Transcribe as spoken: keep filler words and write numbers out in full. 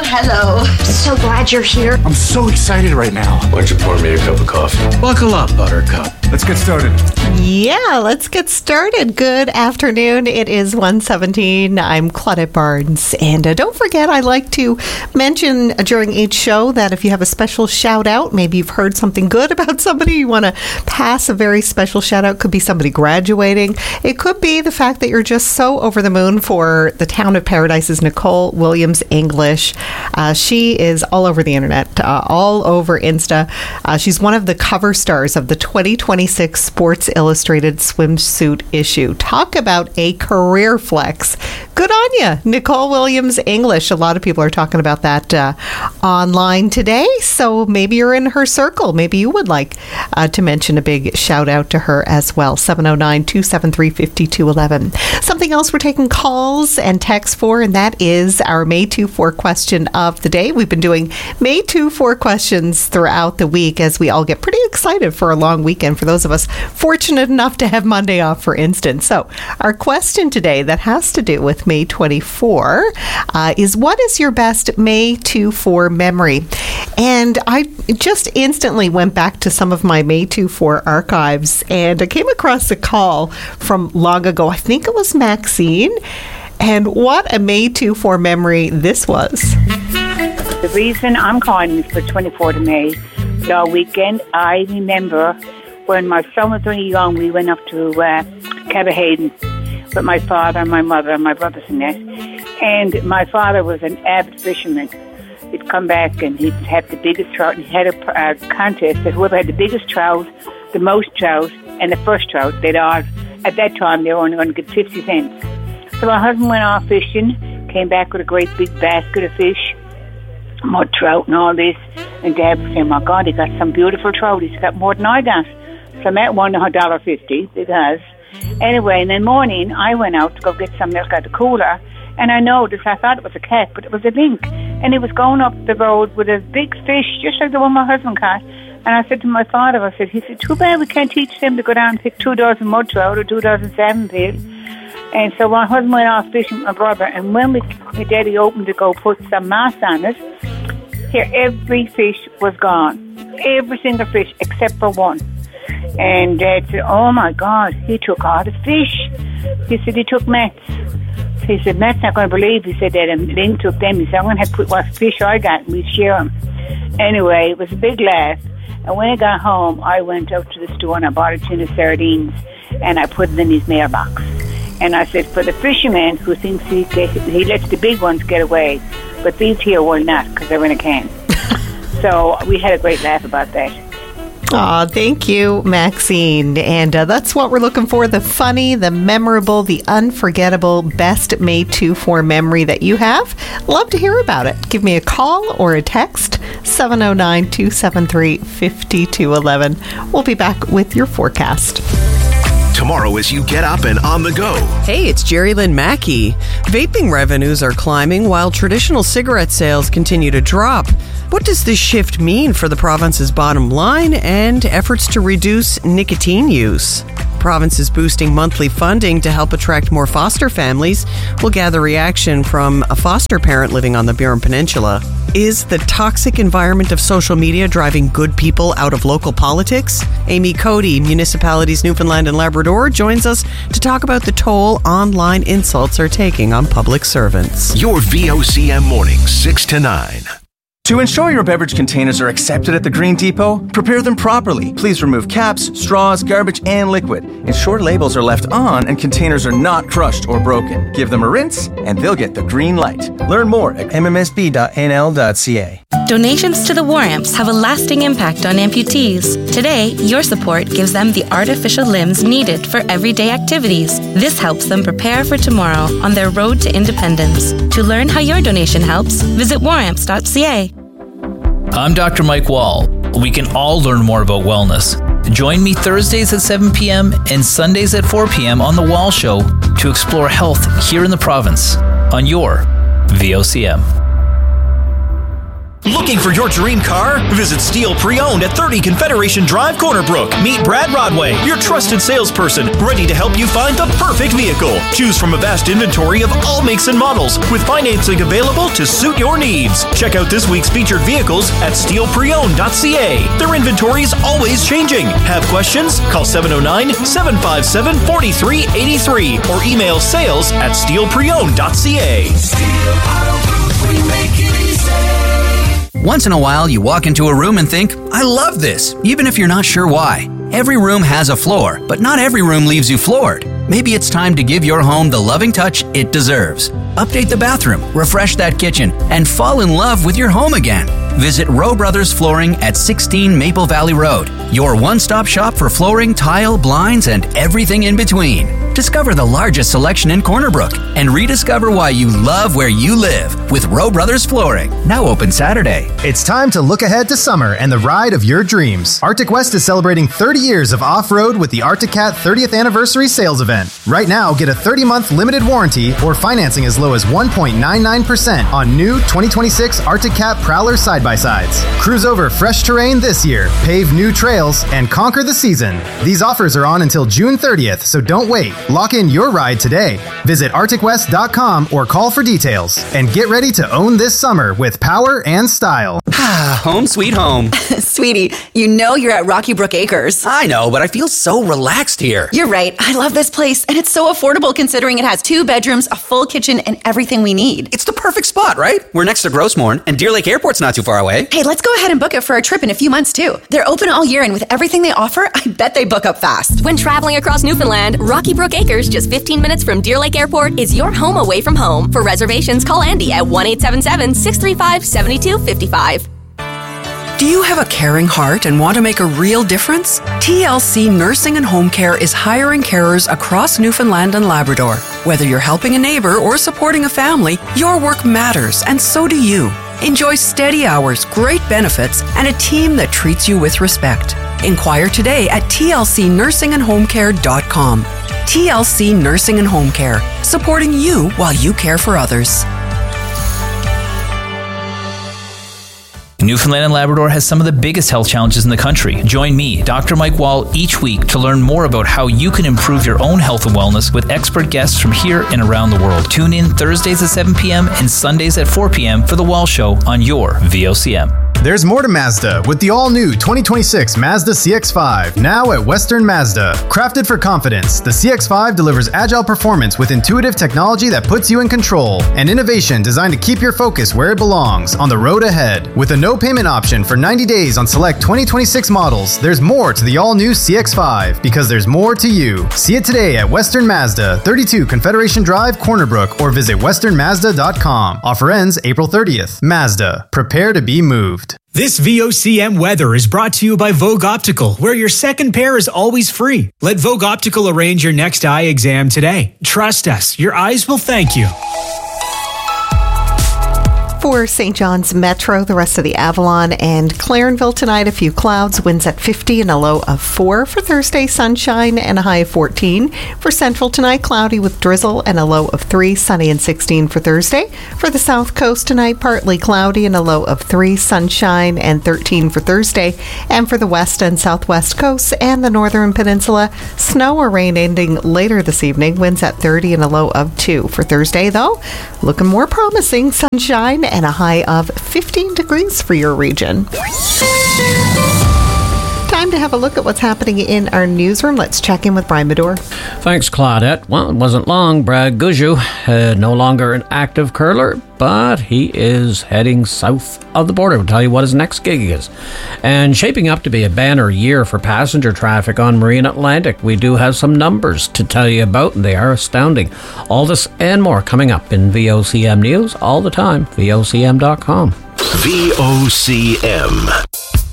hello. So glad you're here. I'm so excited right now. Why don't you pour me a cup of coffee? Buckle up, Buttercup. Let's get started. Yeah, let's get started. Good afternoon. It is one seventeen. I'm Claudette Barnes. And uh, don't forget, I like to mention during each show that if you have a special shout out, maybe you've heard something good about somebody, you want to pass a very special shout out. Could be somebody graduating. It could be the fact that you're just so over the moon for the town of Paradise's Nicole Williams English. Uh, she is all over the internet, uh, all over Insta. Uh, she's one of the cover stars of the twenty twenty-six Sports Illustrated swimsuit issue. Talk about a career flex. Good on you, Nicole Williams English. A lot of people are talking about that uh, online today, so maybe you're in her circle. Maybe you would like uh, to mention a big shout out to her as well. seven oh nine, two seven three, five two one one. Something else we're taking calls and texts for, and that is our May two four question of the day. We've been doing May two four questions throughout the week as we all get pretty excited for a long weekend, for those of us fortunate enough to have Monday off, for instance. So our question today that has to do with May twenty-fourth uh, is, what is your best May twenty-fourth memory? And I just instantly went back to some of my May twenty-fourth archives, and I came across a call from long ago. I think it was Maxine. And what a May twenty-fourth memory this was. The reason I'm calling is for twenty-fourth of May, the weekend. I remember when my son was only young, we went up to uh, Caberhaden with my father and my mother and my brothers and that. And my father was an avid fisherman. He'd come back and he'd have the biggest trout. He had a uh, contest that whoever had the biggest trout, the most trout, and the first trout, they'd all, at that time, they were only going to get fifty cents. So my husband went off fishing, came back with a great big basket of fish, mud trout and all this. And Dad was saying, my God, he got some beautiful trout. He's got more than I got. So Matt won one dollar fifty because anyway, in the morning I went out to go get some milk out of the cooler, and I noticed, I thought it was a cat, but it was a mink, and he was going up the road with a big fish just like the one my husband caught. And I said to my father, I said, he said, too bad we can't teach them to go down and pick two dozen mud trout or two dozen salmon peel. And so my husband went off fishing with my brother, and when we, my daddy opened to go put some mass on it, here every fish was gone, every single fish except for one. And Dad said, oh my God, he took all the fish. He said he took Matt's. He said, Matt's not going to believe. He said that, and Lynn took them. He said, I'm going to have to put what fish I got, and we share them. Anyway, it was a big laugh. And when I got home, I went out to the store and I bought a tin of sardines, and I put it in his mailbox. And I said, for the fisherman who thinks he get, he lets the big ones get away, but these here will not, because they're in a can. So we had a great laugh about that. Aw, thank you, Maxine. And uh, that's what we're looking for, the funny, the memorable, the unforgettable best May twenty-fourth memory that you have. Love to hear about it. Give me a call or a text, seven oh nine, two seven three, five two one one. We'll be back with your forecast. Tomorrow as you get up and on the go. Hey, it's Jerry Lynn Mackey. Vaping revenues are climbing while traditional cigarette sales continue to drop. What does this shift mean for the province's bottom line and efforts to reduce nicotine use? Province is boosting monthly funding to help attract more foster families. We'll gather reaction from a foster parent living on the Burin Peninsula. Is the toxic environment of social media driving good people out of local politics? Amy Cody, Municipalities Newfoundland and Labrador, joins us to talk about the toll online insults are taking on public servants. Your V O C M mornings, six to nine. To ensure your beverage containers are accepted at the Green Depot, prepare them properly. Please remove caps, straws, garbage, and liquid. Ensure labels are left on and containers are not crushed or broken. Give them a rinse and they'll get the green light. Learn more at m m s b dot n l dot c a. Donations to the War Amps have a lasting impact on amputees. Today, your support gives them the artificial limbs needed for everyday activities. This helps them prepare for tomorrow on their road to independence. To learn how your donation helps, visit war amps dot c a. I'm Doctor Mike Wall. We can all learn more about wellness. Join me Thursdays at seven p.m. and Sundays at four p.m. on The Wall Show to explore health here in the province on your V O C M. Looking for your dream car? Visit Steele Pre-Owned at thirty Confederation Drive, Corner Brook. Meet Brad Rodway, your trusted salesperson, ready to help you find the perfect vehicle. Choose from a vast inventory of all makes and models, with financing available to suit your needs. Check out this week's featured vehicles at steel pre owned dot c a. Their inventory is always changing. Have questions? Call seven oh nine, seven five seven, four three eight three or email sales at steel pre owned dot c a. Once in a while, you walk into a room and think, I love this, even if you're not sure why. Every room has a floor, but not every room leaves you floored. Maybe it's time to give your home the loving touch it deserves. Update the bathroom, refresh that kitchen, and fall in love with your home again. Visit Rowe Brothers Flooring at sixteen Maple Valley Road, your one-stop shop for flooring, tile, blinds, and everything in between. Discover the largest selection in Corner Brook and rediscover why you love where you live with Rowe Brothers Flooring. Now open Saturday. It's time to look ahead to summer and the ride of your dreams. Arctic West is celebrating thirty years of off-road with the Arctic Cat thirtieth Anniversary Sales Event. Right now, get a thirty-month limited warranty or financing as low as one point nine nine percent on new twenty twenty-six Arctic Cat Prowler side-by-sides. Cruise over fresh terrain this year, pave new trails, and conquer the season. These offers are on until June thirtieth, so don't wait. Lock in your ride today. Visit arctic west dot com or call for details. And get ready to own this summer with power and style. Home sweet home. Sweetie, you know you're at Rocky Brook Acres. I know, but I feel so relaxed here. You're right. I love this place, and it's so affordable considering it has two bedrooms, a full kitchen, and everything we need. It's the perfect spot, right? We're next to Grossmorn, and Deer Lake Airport's not too far away. Hey, let's go ahead and book it for a trip in a few months, too. They're open all year, and with everything they offer, I bet they book up fast. When traveling across Newfoundland, Rocky Brook Acres, just fifteen minutes from Deer Lake Airport, is your home away from home. For reservations, call Andy at one eight seven seven, six three five, seven two five five. Do you have a caring heart and want to make a real difference? T L C Nursing and Home Care is hiring carers across Newfoundland and Labrador. Whether you're helping a neighbor or supporting a family, your work matters, and so do you. Enjoy steady hours, great benefits, and a team that treats you with respect. Inquire today at T L C nursing and home care dot com. T L C Nursing and Home Care, supporting you while you care for others. Newfoundland and Labrador has some of the biggest health challenges in the country. Join me, Doctor Mike Wall, each week to learn more about how you can improve your own health and wellness with expert guests from here and around the world. Tune in Thursdays at seven p.m. and Sundays at four p.m. for The Wall Show on your V O C M. There's more to Mazda with the all-new twenty twenty-six Mazda C X five, now at Western Mazda. Crafted for confidence, the C X five delivers agile performance with intuitive technology that puts you in control, and innovation designed to keep your focus where it belongs, on the road ahead. With a no-payment option for ninety days on select twenty twenty-six models, there's more to the all-new C X five, because there's more to you. See it today at Western Mazda, thirty-two Confederation Drive, Corner Brook, or visit western mazda dot com. Offer ends April thirtieth. Mazda, prepare to be moved. This V O C M weather is brought to you by Vogue Optical, where your second pair is always free. Let Vogue Optical arrange your next eye exam today. Trust us, your eyes will thank you. For Saint John's Metro, the rest of the Avalon and Clarenville tonight, a few clouds, winds at fifty and a low of four. For Thursday, sunshine and a high of fourteen. For Central tonight, cloudy with drizzle and a low of three, sunny and sixteen for Thursday. For the South Coast tonight, partly cloudy and a low of three, sunshine and thirteen for Thursday. And for the West and Southwest coasts and the Northern Peninsula, snow or rain ending later this evening, winds at thirty and a low of two. For Thursday, though, looking more promising, sunshine and a high of fifteen degrees for your region. Time to have a look at what's happening in our newsroom. Let's check in with Brian Medore. Thanks, Claudette. Well, it wasn't long. Brad Guzhu, uh, no longer an active curler, but he is heading south of the border. We'll tell you what his next gig is. And shaping up to be a banner year for passenger traffic on Marine Atlantic. We do have some numbers to tell you about, and they are astounding. All this and more coming up in V O C M News all the time. V O C M dot com. V O C M.